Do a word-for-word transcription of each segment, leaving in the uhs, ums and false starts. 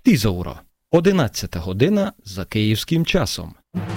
tíz óra, одинадцята година за київським часом.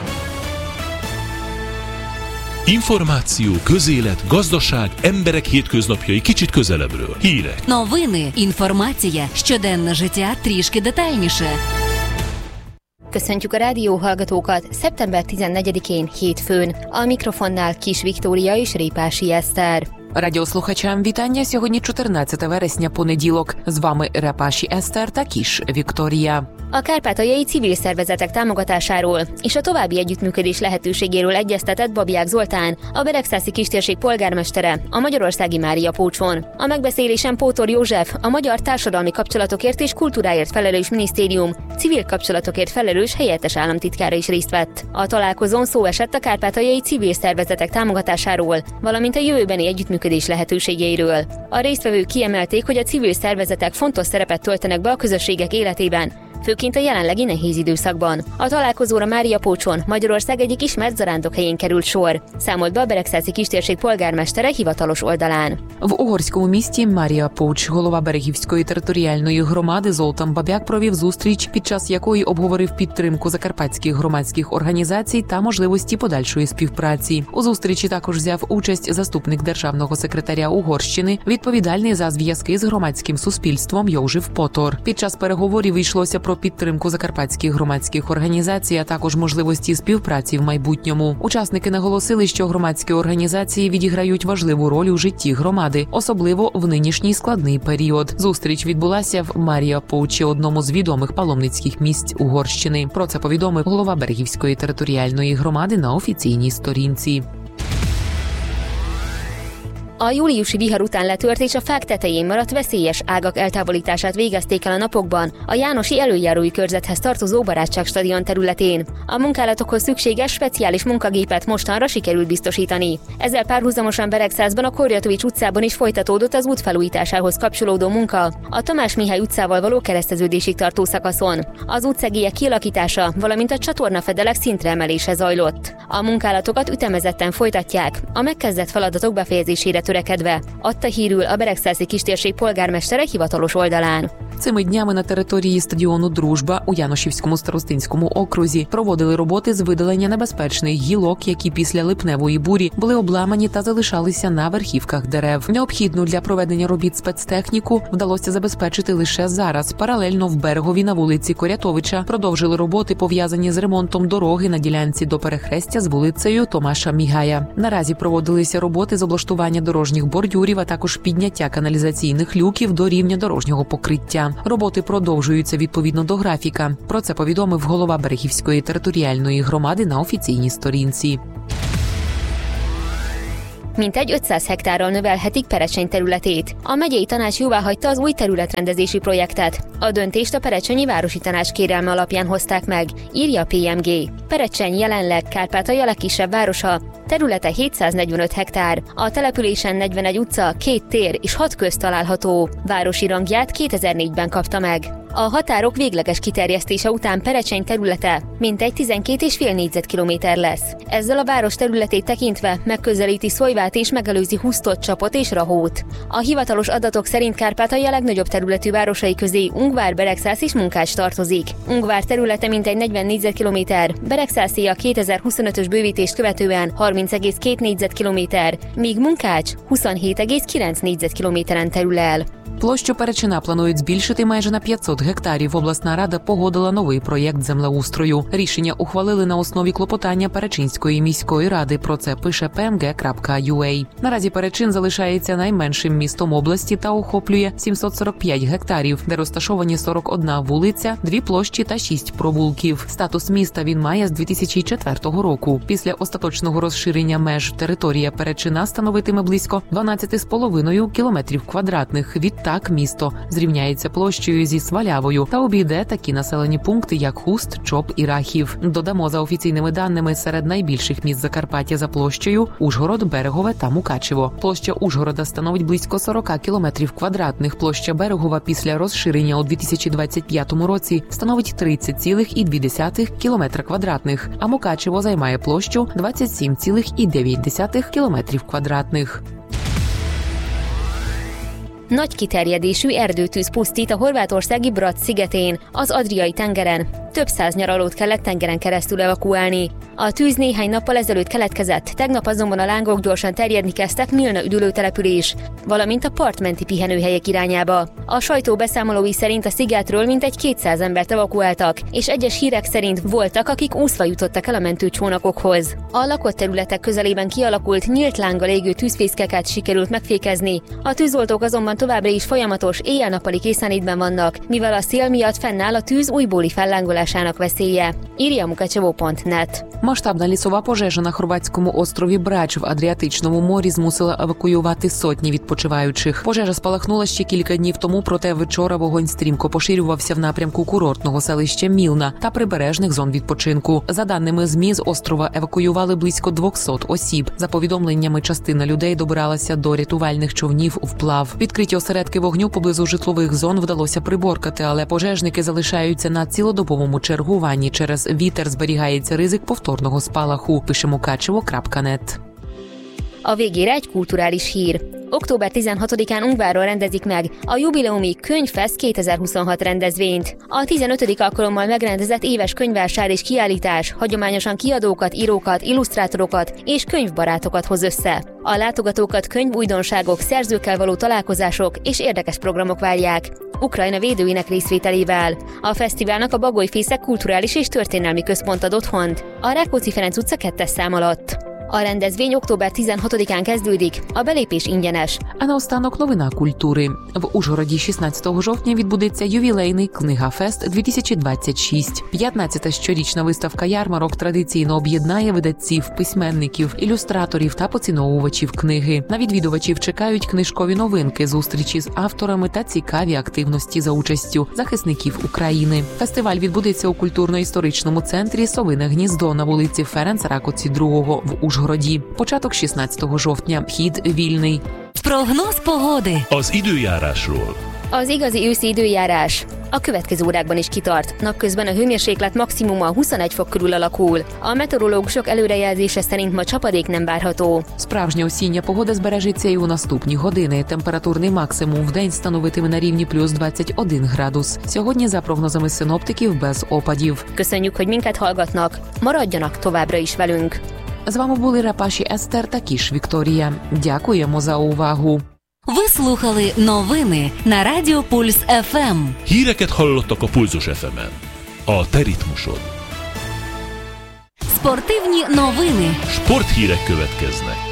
Információ, közélet, gazdaság, emberek hétköznapjai kicsit közelebbről. Hírek. Новини, інформація, щоденне життя трішки детальніше. Köszöntjük a rádióhallgatókat szeptember tizennegyedikén hétfőn. A mikrofonnál Kis Viktória és Répási Eszter. Радіослухачам вітання. Сьогодні чотирнадцяте вересня, понеділок. З вами Репаші Eszter та Kis Viktória. A kárpátaljai civil szervezetek támogatásáról és a további együttműködés lehetőségéről egyeztetett Babiák Zoltán, a Beregszászi kistérség polgármestere, a magyarországi Mária Pócson. A megbeszélésen Pótor József, a Magyar Társadalmi Kapcsolatokért és Kultúráért felelős minisztérium civil kapcsolatokért felelős helyettes államtitkára is részt vett. A találkozón szó esett a kárpátaljai civil szervezetek támogatásáról, valamint a jövőbeni együttműködés lehetőségeiről. A résztvevők kiemelték, hogy a civil szervezetek fontos szerepet töltenek be a közösségek életében, főként a jelenlegi nehéz időszakban. A találkozóra Mária Pócson, Magyarország egyik ismert zarándokhelyén került sor, számolt be a Beregszászi kistérség polgármestere hivatalos oldalán. В угорському місті Марія Поуч, голова Берегівської територіальної громади Золтан Бабяк провів зустріч, під час якої обговорив підтримку закарпатських громадських організацій та можливості подальшої співпраці. У зустрічі також взяв участь заступник державного секретаря Угорщини, відповідальний за зв'язки з громадським суспільством Йожеф Потор. Під час переговорів йшлося про підтримку закарпатських громадських організацій, а також можливості співпраці в майбутньому. Учасники наголосили, що громадські організації відіграють важливу роль у житті громади, особливо в нинішній складний період. Зустріч відбулася в Марія Поучі, одному з відомих паломницьких місць Угорщини. Про це повідомив голова Берегівської територіальної громади на офіційній сторінці. A júliusi vihar után letört és a fák tetején maradt veszélyes ágak eltávolítását végezték el a napokban a Jánosi előjárói körzethez tartozó Barátságstadion területén. A munkálatokhoz szükséges speciális munkagépet mostanra sikerült biztosítani. Ezzel párhuzamosan Beregszászban a Korjatovics utcában is folytatódott az út felújításához kapcsolódó munka, a Tamás Mihály utcával való kereszteződésig tartó szakaszon. Az útszegélyek kialakítása, valamint a csatornafedelek szintre emelése zajlott. A munkálatokat ütemezetten folytatják, a megkezdett feladatok befejezésére törekedve, adta hírül a Beregszászi kistérség polgármestere hivatalos oldalán. Цими днями на території стадіону «Дружба» у Яношівському старостинському окрузі проводили роботи з видалення небезпечних гілок, які після липневої бурі були обламані та залишалися на верхівках дерев. Необхідну для проведення робіт спецтехніку вдалося забезпечити лише зараз. Паралельно в Берегові на вулиці Корятовича продовжили роботи, пов'язані з ремонтом дороги на ділянці до перехрестя з вулицею Томаша Мігая. Наразі проводилися роботи з облаштування дорожніх бордюрів, а також підняття каналізаційних люків до рівня дорожнього покриття. Роботи продовжуються відповідно до графіка. Про це повідомив голова Берегівської територіальної громади на офіційній сторінці. Mintegy ötszáz hektárral növelhetik Perecseny területét. A megyei tanács jóváhagyta az új területrendezési projektet. A döntést a Perecsenyi Városi Tanács kérelme alapján hozták meg, írja a pé em gé. Perecseny jelenleg Kárpátalja legkisebb városa, területe hétszáznegyvenöt hektár, a településen negyvenegy utca, két tér és hat köz található. Városi rangját kétezer-négyben kapta meg. A határok végleges kiterjesztése után Perecseny területe mintegy tizenkét egész öt négyzetkilométer lesz. Ezzel a város területét tekintve megközelíti Szolyvát és megelőzi Husztot, Csapot és Rahót. A hivatalos adatok szerint Kárpátalja legnagyobb területű városai közé Ungvár, Beregszász és Munkács tartozik. Ungvár területe mintegy negyven négyzetkilométer, Beregszászé a kétezer-huszonötös bővítést követően harminc egész két négyzetkilométer, míg Munkács huszonhét egész kilenc négyzetkilométeren terül el. Площу Перечина планують збільшити майже на п'ятсот гектарів. Обласна рада погодила новий проєкт землеустрою. Рішення ухвалили на основі клопотання Перечинської міської ради. Про це пише пе ем ге крапка ю а. Наразі Перечин залишається найменшим містом області та охоплює сімсот сорок п'ять гектарів, де розташовані сорок одна вулиця, дві площі та шість провулків. Статус міста він має з дві тисячі четвертого року. Після остаточного розширення меж територія Перечина становитиме близько дванадцять цілих п'ять десятих кілометрів квадратних. Відтак місто зрівняється площею зі Свалявою та обійде такі населені пункти, як Хуст, Чоп і Рахів. Додамо, за офіційними даними, серед найбільших міст Закарпаття за площею – Ужгород, Берегове та Мукачево. Площа Ужгорода становить близько сорок кілометрів квадратних. Площа Берегова після розширення у дві тисячі двадцять п'ятому році становить тридцять цілих дві десятих кілометра квадратних, а Мукачево займає площу двадцять сім цілих дев'ять десятих кілометрів квадратних. Nagy kiterjedésű erdőtűz pusztít a horvátországi Brač szigetén, az Adriai tengeren. Több száz nyaralót kellett tengeren keresztül evakuálni. A tűz néhány nappal ezelőtt keletkezett, tegnap azonban a lángok gyorsan terjedni kezdtek Milna üdülőtelepülés, valamint a partmenti pihenőhelyek irányába. A sajtó beszámolói szerint a szigetről mintegy kétszáz embert evakuáltak, és egyes hírek szerint voltak, akik úszva jutottak el a mentőcsónakokhoz. A lakott területek közelében kialakult, nyílt lánggal égő tűzfészkeket sikerült megfékezni, a tűzoltók azonban továbbra is folyamatos éjjel-nappali készenlétben vannak, mivel a szél miatt fennáll a tűz újbóli fellángolásának veszélye. Írja Mukachevo pont net. Масштабна лісова пожежа на хорватському острові Брач в Адріатичному морі змусила евакуювати сотні відпочиваючих. Пожежа спалахнула ще кілька днів тому, проте вчора вогонь стрімко поширювався в напрямку курортного селища Мілна та прибережних зон відпочинку. За даними ЗМІ, з острова евакуювали близько двісті осіб. За повідомленнями, частина людей добиралася до рятувальних човнів вплав. Відкриті осередки вогню поблизу житлових зон вдалося приборкати, але пожежники залишаються на цілодобовому чергуванні. Через вітер зберігається ризик повторного спалаху, пише mukachevo крапка нет. A végére egy kulturális hír. október tizenhatodikán Ungvárról rendezik meg a jubileumi Könyvfest kétezer-huszonhat rendezvényt. A tizenötödik alkalommal megrendezett éves könyvvásár és kiállítás hagyományosan kiadókat, írókat, illusztrátorokat és könyvbarátokat hoz össze. A látogatókat könyvújdonságok, szerzőkkel való találkozások és érdekes programok várják, Ukrajna védőinek részvételével. A fesztiválnak a Bagolyfészek kulturális és történelmi központ ad otthont, a Rákóczi Ferenc utca kettes szám alatt. A rendezvény október tizenhatodikán kezdődik, a belépés ingyenes. А наостанок новина культури. В Ужгороді шістнадцятого жовтня відбудеться ювілейний Книгафест дві тисячі двадцять шість. п'ятнадцята щорічна виставка ярмарок традиційно об'єднає видавців, письменників, ілюстраторів та поціновувачів книги. На відвідувачів чекають книжкові новинки, зустрічі з авторами та цікаві активності за участю захисників України. Фестиваль відбудеться у культурно-історичному центрі Совине гніздо на вулиці Ференца Rákóczi другого в Ужгороді. Ужгороді. Початок шістнадцятого жовтня. Вхід вільний. Прогноz pogody. Az időjárásról. Az igazi őszi időjárás a következő órákban is kitart. Napközben a hőmérséklet maximuma huszonegy fok körül alakul. A meteorológusok előrejelzése szerint ma csapadék nem várható. Справжня осіння погода збережеться і у наступні години. Температурний максимум в день становитиме на рівні плюс двадцять один градус. Сьогодні, за прогнозами синоптиків, без опадів. Köszönjük, hogy minket hallgatnak. Maradjanak továbbra is velünk. З вами були Рапаші Естер та Кіш Вікторія. Дякуємо за увагу. Ви слухали новини на Радіо Пульс еф ем. Híreket hallottak a Pulzus еф емен. A te ritmusod. Спортивні новини. Sporthírek következnek.